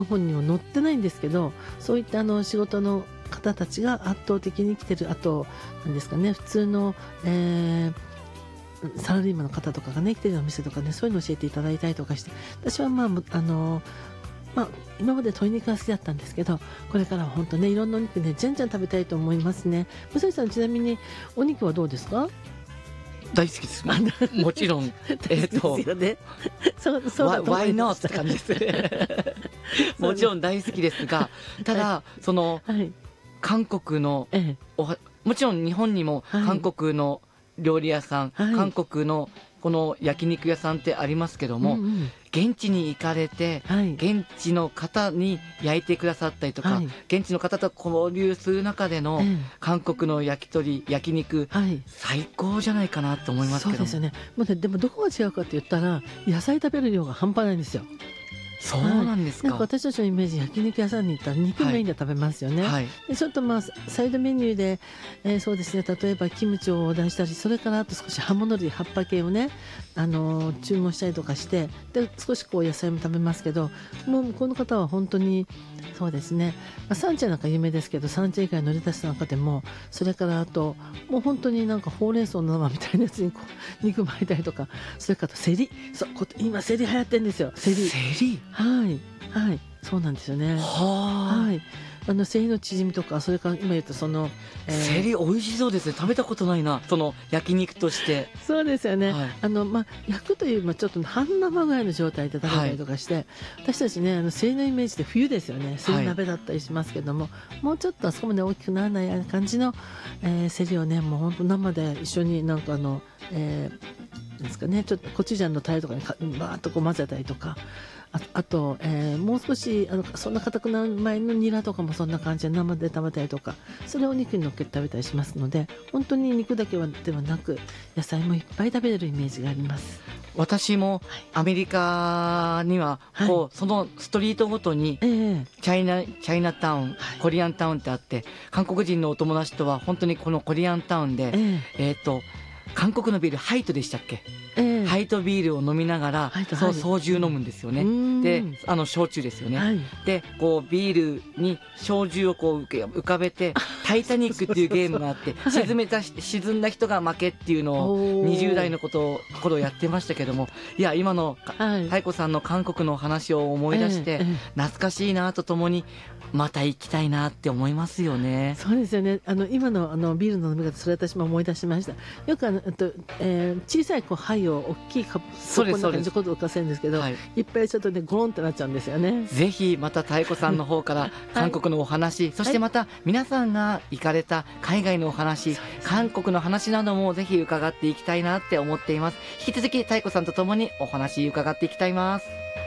本にも載ってないんですけど、そういった仕事の方たちが圧倒的に来てる。あとなんですかね、普通の、サラリーマンの方とかがね来てるお店とかね、そういうのを教えていただいたりとかして、私は今まで鶏肉が好きだったんですけど、これからは本当ねいろんなお肉ねじゃんじゃん食べたいと思いますね。武蔵さん、ちなみにお肉はどうですか？ 大好きですもちろんですよね。そうだと思 Why いま not した。 って感じですもちろん大好きですが、ただそのはい、 韓国のええ、 もちろん日本にもはい韓国の料理屋さん、 はい、 韓国のこの焼肉屋さんってありますけども、 うんうん、 現地に行かれてはい、 現地の方に焼いてくださったりとか、 はい、 現地の方と交流する中でのええ、 韓国の焼き鳥焼肉、 はい、 最高じゃないかなと思いますけども。 そうですよね。もうね、でもどこが違うかって言ったら、野菜食べる量が半端ないんですよ。 そうなんですなんかか。 私たちのイメージ、焼肉屋さんに行ったら肉メインで食べますよね。 はい、 でちょっとサイドメニューで、そうですね、例えばキムチをオーダーしたり、それからあと少し葉物類、葉っぱ系をね、注文したりとかして、で少しこう野菜も食べますけど、もうこの方は本当にそうですね、サンチェなんか有名ですけど、サンチェ以外のレタスなんかでも、それからあともう本当になんかほうれん草の生みたいなやつにこう肉巻いたりとか、それからセリ、今セリ流行ってるんですよ。セリ、 セリ、 はいはい、そうなんですよね。 ははい、セリのチヂミとか、それから今言ったその、 あ、セリ美味しそうですね。食べたことないな、その焼肉として。 そうですよね。 はい、 焼くという、ちょっと半生ぐらいの状態で食べたりとかして、私たちね、セリのイメージで冬ですよね。セリ鍋だったりしますけども、もうちょっとあそこまで大きくならない感じの、セリをね、もう本当生で一緒になんかですかね、ちょっとコチュジャンのタレとかにバーッとこう混ぜたりとか、あと、もう少しそんな硬くなる前のニラとかもそんな感じで生で食べたりとか、それをお肉に乗っけて食べたりしますので、本当に肉だけではなく野菜もいっぱい食べれるイメージがあります。 私もアメリカにはこう、そのストリートごとにチャイナタウン、コリアンタウンってあって、韓国人のお友達とは本当にこのコリアンタウンで、韓国のビールハイトでしたっけ、ハイトビールを飲みながらその焼酎飲むんですよね。で焼酎ですよね、はい、でこうビールに焼酎をこう浮かべてタイタニックっていうゲームがあって沈んだ人が負けっていうのを20代の頃やってましたけども、いや今の太子さんの韓国の話を思い出して懐かしいなとともにまた行きたいなって思いますよね。 そうですよね。今のビールの飲み方、それ私も思い出しました。よく小さい灰を大きいカップの中にちょこっと浮かせるんですけど、いっぱいちょっとねゴロンってなっちゃうんですよね。 ぜひまた妙子さんの方から韓国のお話、そしてまた皆さんが行かれた海外のお話、韓国の話などもぜひ伺っていきたいなって思っています。引き続き妙子さんとともにお話伺っていきたいます。